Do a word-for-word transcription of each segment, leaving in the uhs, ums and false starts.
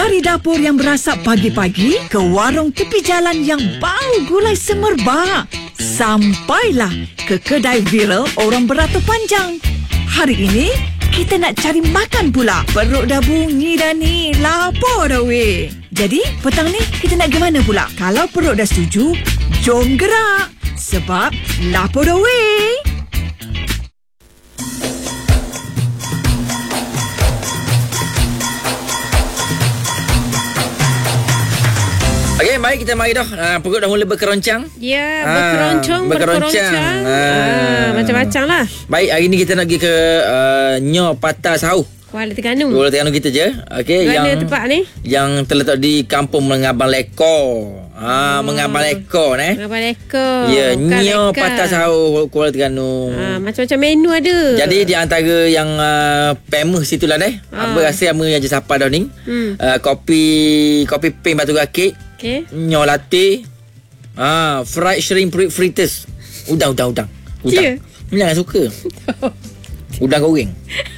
Dari dapur yang berasap pagi-pagi ke warung tepi jalan yang bau gulai semerbak, sampailah ke kedai viral orang beratur panjang. Hari ini kita nak cari makan pula. Perut dah bunyi dah ni, lapar dah weh. Jadi petang ni kita nak ke mana pula? Kalau perut dah setuju, jom gerak. Sebab lapar dah weh. Okey, baik, kita mari dah. Uh, perut dah mula berkeroncang. Ya, berkeroncong, berkeroncang. berkeroncang. Ah. Ah, macam-macam lah. Baik, hari ni kita nak pergi ke uh, Nyo Patah Sauh. Kuala Terengganu. Kuala Terengganu kita je. Okey, Mana yang tempat ni? Yang terletak di Kampung Mengabang Lekor. Ha, oh. Mengabang Lekor eh. Mengabang Lekor. Ya, Bukan Nyo Lekor. Patah Sauh Kuala Terengganu. Ah, macam-macam menu ada. Jadi di antara yang uh, famous situlah deh. Ah. Apa rasa yang je siapa dah ni? Hmm. Uh, kopi kopi pink batu rakit. Okey. Nyo latte. Ah, fried shrimp fritters. Udang udang udang. Udang. Ya. Ni jangan suka. Udang goreng.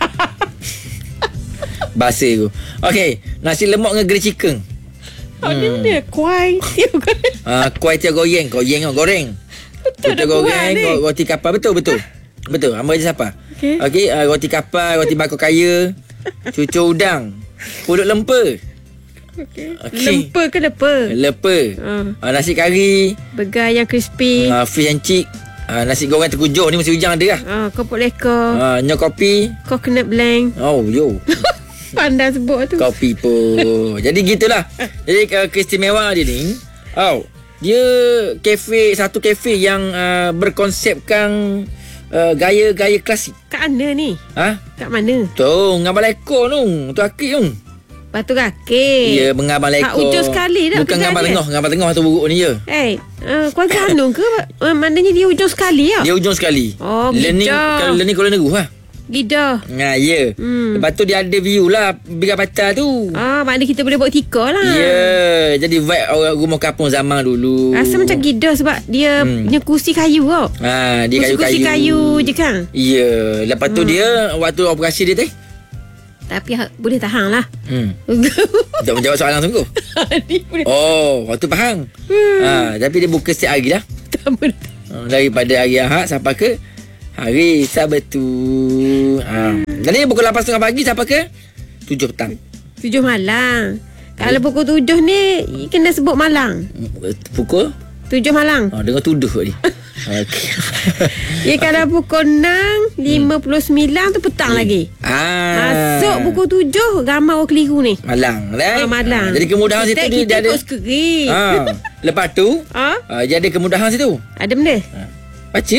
Bahasa tu. Okey, nasi lemak dengan grilled chicken. Oh, hmm. ni dia kuai. Ah, kuai tiaw goreng, goreng goreng. Betul dah goreng, ni. go- roti kapal, betul betul. Betul. Hamba je siapa? Okey. Okey, uh, roti kapal, roti bakar kaya, cucur udang, pulut lemper. Okey. Okey. Lemper ke lemper? Lemper. Ah. Uh, nasi kari, Burger yang crispy. uh, fish and chick, uh, nasi goreng terkujuh ni musim hujan ada lah. Ah, kopok lekor. Uh, nyok kopi. Coconut blend. Oh, yo. Pandai sebut tu. Kopi pun. Jadi gitulah. Jadi uh, keistimewaan dia ni, oh, dia kafe, satu kafe yang uh, berkonsepkan uh, gaya-gaya klasik. Kat mana ni? Ha? Kat mana? Tu, Ngabang Lekor tu. Tu akik tu. Batu Rakit. Ya, Mengabang Lekor. Hak ujung sekali dah Bukan kedai Ngabang dia. Tengah. Ngabang Tengah tu buruk ni je. Eh, uh, Kuala Terengganu ke? Uh, maknanya dia ujung sekali ya? Dia ujung sekali. Oh, Learning, bijak. kalau learning Kuala Negeri ha. Lidah. Nah, ya. Hmm. Lepas tu dia ada view lah Bigar Patah tu. Ah, maknanya kita boleh buat tika lah. Ya, jadi vibe orang rumah kampung zaman dulu. Rasa macam gida sebab dia Hmm. punya kursi kayu tau. Ha, dia Kursi-kursi kayu-kayu. kayu je kan. Ya, lepas tu Hmm. dia waktu operasi dia teh. Tapi ha, boleh tahan lah. Hmm. Tak menjawab soalan sungguh. Ni boleh Oh, waktu faham. Hmm. Ha, tapi dia buka setiap hari lah. tahan. Boleh Ha, tahan. daripada hari Ahad sampai ke hari Sabtu. Ha. Jadi pukul lapan tiga puluh pagi sampai ke tujuh petang. Tujuh malang. Kalau pukul tujuh ni kena sebut malang. Pukul? Tujuh malang. Ha, dengar tuduh kot dia. Okey. Ya kalau pukul enam lima puluh sembilan tu petang lagi. Ah. Masuk pukul tujuh ramai orang keliru ni. Malang right? Ah, Malang. Ha, jadi kemudahan kita, situ dia, kita dia ada. kos keri. Ha. Lepas tu Ha? ha, dia ada kemudahan situ. Ada benda? Baca.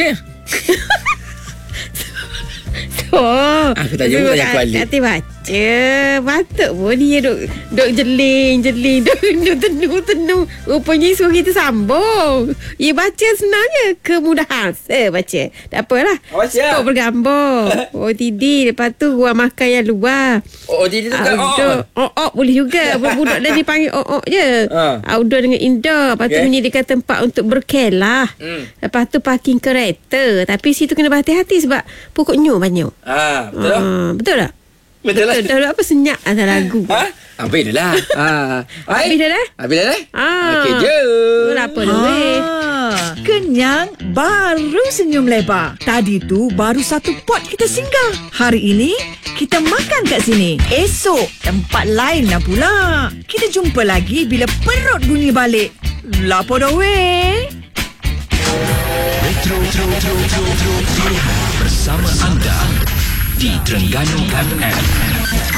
Oh, Aku tak jumpa tanya kuali. Hati baca. Patut pun dia duk duk jeling-jeling, duk duk tenung-tenung. Rupanya suruh kita sambung. Ya baca senang je. Kemudahan. Se baca. Tak apalah. Awak siap? Tok bergambar. O T D. Lepas tu ruang makan yang luar. Oh, dia tu kan. Outdoor. Oh, oh, boleh juga. Budak-budak dah dipanggil oh, oh je. Ha. Outdoor dengan indoor. Lepas tu Okay. menyediakan tempat untuk berkelah. Hmm. Lepas tu parking kereta. Tapi situ kena berhati-hati sebab pokok nyu banyak. Ah, betul tak? Ah, betul tak? Betul lah. Betul tak? Apa senyap antara lagu? Ha? Habis dah lah. Ha. Habis dah dah? Habis dah dah? Ah. Okey, jom. Kenapa tu weh? Ah, kenyang baru senyum lebar. Tadi tu baru satu pot kita singgah. Hari ini kita makan kat sini. Esok tempat lain lah pula. Kita jumpa lagi bila perut bunyi balik. Lapor dah weh. Retro, retro, retro, retro, retro, bersama anda di Terengganu F M.